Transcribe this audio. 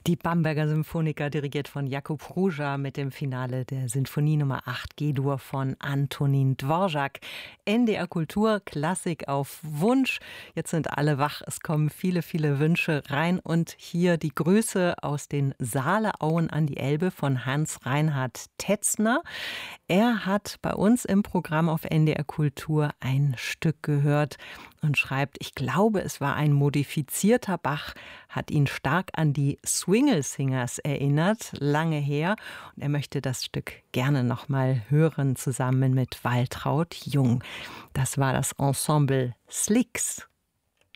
Die Bamberger Symphoniker, dirigiert von Jakub Ruja mit dem Finale der Sinfonie Nummer 8 G-Dur von Antonin Dvorak. NDR Kultur, Klassik auf Wunsch. Jetzt sind alle wach, es kommen viele, viele Wünsche rein. Und hier die Grüße aus den Saale-Auen an die Elbe von Hans-Reinhard Tetzner. Er hat bei uns im Programm auf NDR Kultur ein Stück gehört und schreibt, ich glaube, es war ein modifizierter Bach, hat ihn stark an die Swingle Singers erinnert, lange her. Und er möchte das Stück gerne nochmal hören, zusammen mit Waltraud Jung. Das war das Ensemble Slicks.